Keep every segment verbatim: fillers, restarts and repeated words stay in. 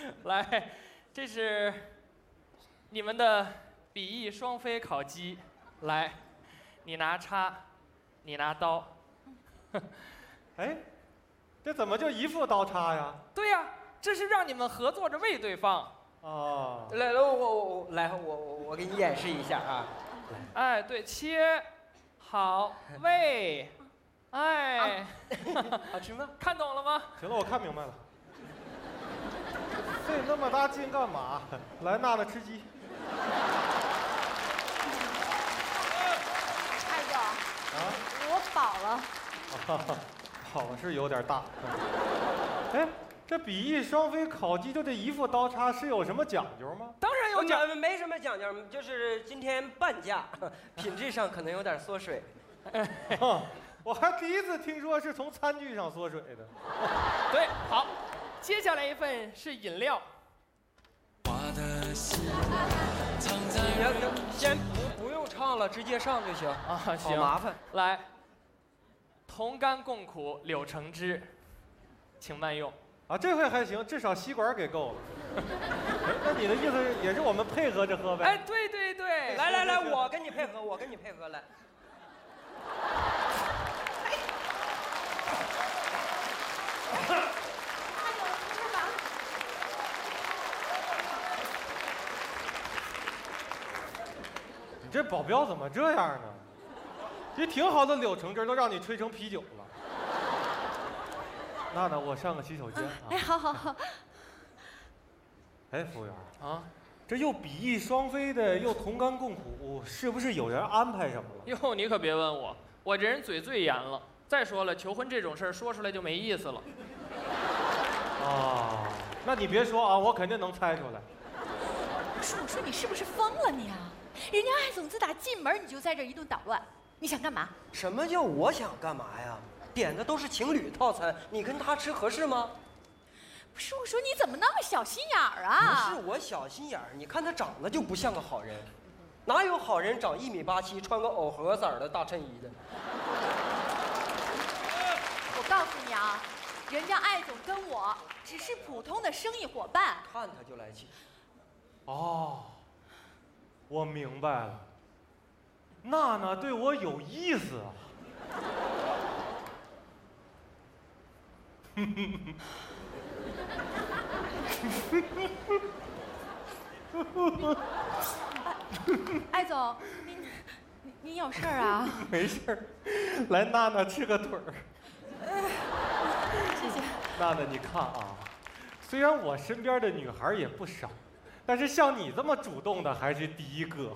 来，这是你们的比翼双飞烤鸡。来，你拿叉，你拿刀。 哎，这怎么就一副刀叉呀？ 对呀、啊，这是让你们合作着喂对方。 哦， 来来，我我我来，我我我给你演示一下啊。 哎，对，切，好，喂，哎， 啊、好吃吗？ 看懂了吗？ 行了，我看明白了。费那么大劲干嘛？来，娜娜吃鸡。 艾总， 啊， 我饱了。 啊，好是有点大。哎，这比翼双飞烤鸡就这一副刀叉是有什么讲究吗？ 当然有讲， 没没什么讲究，就是今天半价，品质上可能有点缩水。 我还第一次听说是从餐具上缩水的。 对，好，接下来一份是饮料。 先不不用唱了，直接上就行啊， 好行， 麻烦。 来，同甘共苦，柳橙汁，请慢用。 啊，这回还行，至少吸管给够了。哎，那你的意思也是我们配合着喝呗？ 哎，对对对， 来来来，我跟你配合，我跟你配合来。 你这保镖怎么这样呢？这挺好的柳橙汁都让你吹成啤酒了。娜娜，我上个洗手间啊。 哎，好好好。 哎，服务员啊， 这又比翼双飞的，又同甘共苦，是不是有人安排什么了？ 哟，你可别问我，我这人嘴最严了。再说了，求婚这种事儿说出来就没意思了。 啊，那你别说啊，我肯定能猜出来。 不是，我说你是不是疯了你啊？人家艾总自打进门你就在这一顿捣乱，你想干嘛？ 什么叫我想干嘛呀？点的都是情侣套餐，你跟他吃合适吗？ 不是，我说你怎么那么小心眼儿啊？ 不是我小心眼儿，你看他长得就不像个好人，哪有好人长一米八七，穿个藕荷色的大衬衣的？ 我告诉你啊，人家艾总跟我只是普通的生意伙伴。 看他就来气。 哦，我明白了，娜娜对我有意思啊。 艾总，您您您有事儿啊？ 没事儿，来，娜娜吃个腿儿。 谢谢。 娜娜，你看啊，虽然我身边的女孩也不少，但是像你这么主动的还是第一个。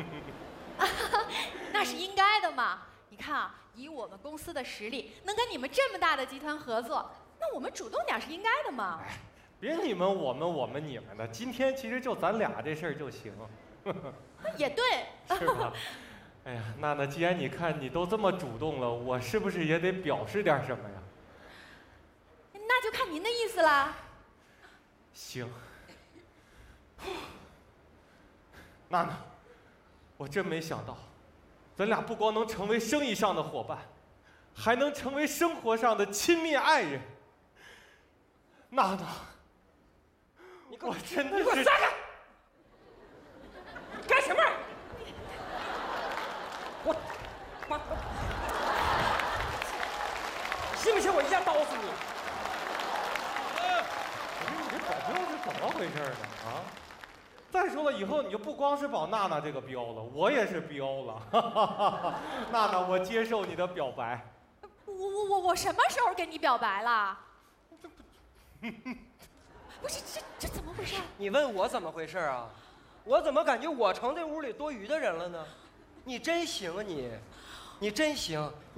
那是应该的嘛。你看啊，以我们公司的实力，能跟你们这么大的集团合作，那我们主动点是应该的嘛。 哎，别你们我们我们你们的，今天其实就咱俩这事儿就行。 也对， 是吧？哎呀，娜娜，既然你看你都这么主动了，我是不是也得表示点什么呀？ 那就看您的意思啦。 行。娜娜，我真没想到，咱俩不光能成为生意上的伙伴，还能成为生活上的亲密爱人。娜娜， 你给我我真的是你给我撒开！干什么？我，妈，信不信我一下刀死你？ 你这保镖是怎么回事呢？啊！再说了，以后你就不光是保娜娜这个镖了，我也是镖了。娜娜，我接受你的表白。 我我我我什么时候跟你表白了？不是这这怎么回事？ 你问我怎么回事啊？我怎么感觉我成这屋里多余的人了呢？你真行啊你，你真行！